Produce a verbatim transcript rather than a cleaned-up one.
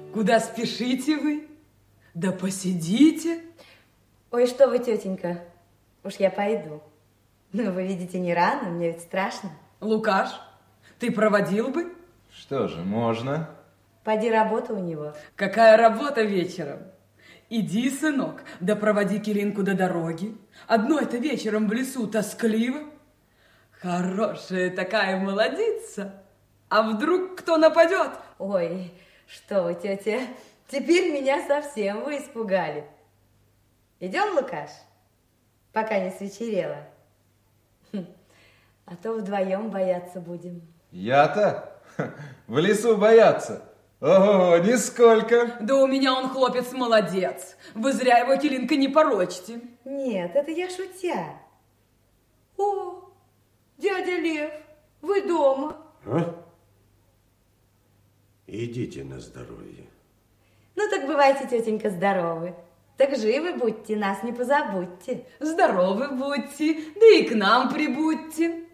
Куда спешите вы? Да посидите. Ой, что вы, тетенька, уж я пойду. Ну, вы видите, не рано, мне ведь страшно. Лукаш, ты проводил бы? Что же, можно. Поди, работа у него. Какая работа вечером? Иди, сынок, да проводи Килинку до дороги. Одно это вечером в лесу тоскливо. Хорошая такая молодица. А вдруг кто нападет? Ой, что вы, тетя, теперь меня совсем вы испугали. Идем, Лукаш, пока не свечерело. Хм. А то вдвоем бояться будем. Я-то? В лесу бояться? Ого, нисколько. Да у меня он хлопец молодец. Вы зря его, Килинка, не порочите. Нет, это я шутя. О, дядя Лев, вы дома? А? Идите на здоровье. Ну так бывайте, тетенька, здоровы. Так живы будьте, нас не позабудьте. Здоровы будьте, да и к нам прибудьте.